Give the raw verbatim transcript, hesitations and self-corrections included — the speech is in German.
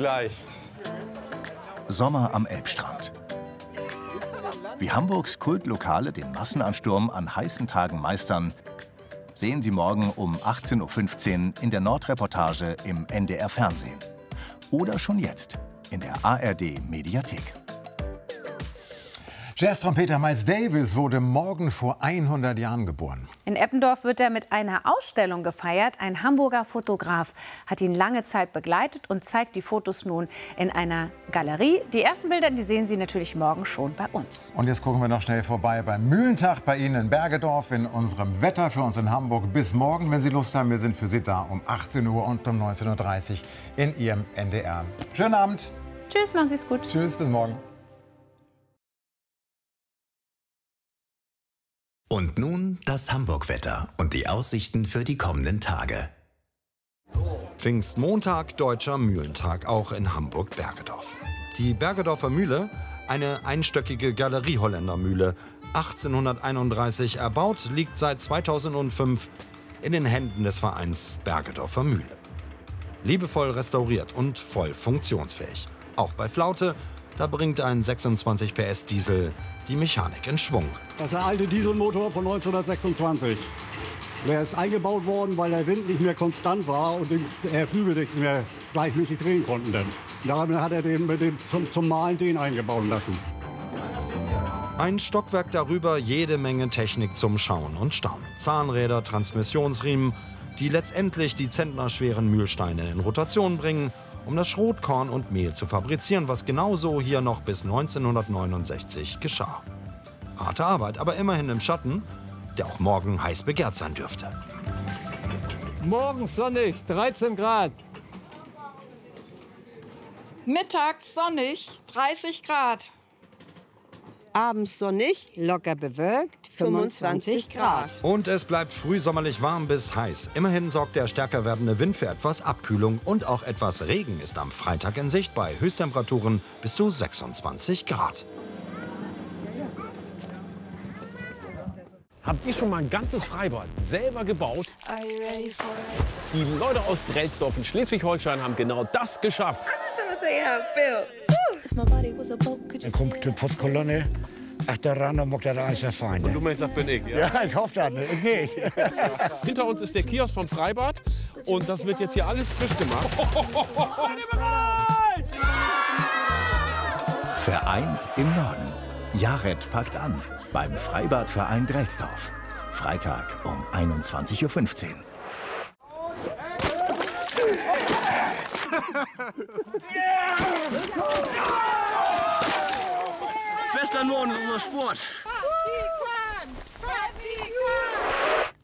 gleich. Sommer am Elbstrand. Wie Hamburgs Kultlokale den Massenansturm an heißen Tagen meistern, sehen Sie morgen um achtzehn Uhr fünfzehn in der Nordreportage im N D R Fernsehen. Oder schon jetzt in der A R D Mediathek. Jazztrompeter Miles Davis wurde morgen vor hundert Jahren geboren. In Eppendorf wird er mit einer Ausstellung gefeiert. Ein Hamburger Fotograf hat ihn lange Zeit begleitet und zeigt die Fotos nun in einer Galerie. Die ersten Bilder, die sehen Sie natürlich morgen schon bei uns. Und jetzt gucken wir noch schnell vorbei beim Mühlentag bei Ihnen in Bergedorf in unserem Wetter für uns in Hamburg. Bis morgen, wenn Sie Lust haben. Wir sind für Sie da um achtzehn Uhr und um neunzehn Uhr dreißig in Ihrem N D R. Schönen Abend. Tschüss, machen Sie es gut. Tschüss, bis morgen. Und nun das Hamburg-Wetter und die Aussichten für die kommenden Tage. Pfingstmontag, Deutscher Mühlentag, auch in Hamburg-Bergedorf. Die Bergedorfer Mühle, eine einstöckige Galerie-Holländer-Mühle, achtzehnhunderteinunddreißig erbaut, liegt seit zweitausendfünf in den Händen des Vereins Bergedorfer Mühle. Liebevoll restauriert und voll funktionsfähig. Auch bei Flaute, da bringt ein sechsundzwanzig P S Diesel die Mechanik in Schwung. Das ist der alte Dieselmotor von neunzehnhundertsechsundzwanzig. Der ist eingebaut worden, weil der Wind nicht mehr konstant war und der Flügel nicht mehr gleichmäßig drehen konnten. Dann. Daran hat er den, mit dem zum, zum Malen den eingebaut lassen. Ein Stockwerk darüber, jede Menge Technik zum Schauen und Staunen. Zahnräder, Transmissionsriemen, die letztendlich die zentnerschweren Mühlsteine in Rotation bringen, um das Schrot, Korn und Mehl zu fabrizieren, was genauso hier noch bis neunzehnhundertneunundsechzig geschah. Harte Arbeit, aber immerhin im Schatten, der auch morgen heiß begehrt sein dürfte. Morgens sonnig, dreizehn Grad. Mittags sonnig, dreißig Grad. Abends sonnig, locker bewölkt, fünfundzwanzig Grad. Und es bleibt frühsommerlich warm bis heiß. Immerhin sorgt der stärker werdende Wind für etwas Abkühlung und auch etwas Regen ist am Freitag in Sicht bei Höchsttemperaturen bis zu sechsundzwanzig Grad. Habt ihr schon mal ein ganzes Freibad selber gebaut? Die Leute aus Drelsdorf in Schleswig-Holstein haben genau das geschafft. Dann kommt die Putzkolonne, ach, der Rand mag der alles erfahren. Und du meinst, das bin ich, ja? Ja, ich hoffe das nicht. nicht. Hinter uns ist der Kiosk vom Freibad und das wird jetzt hier alles frisch gemacht. Vereint im Norden. Jared packt an beim Freibadverein Drelsdorf. Freitag um einundzwanzig Uhr fünfzehn. Bester Norden, unser Sport.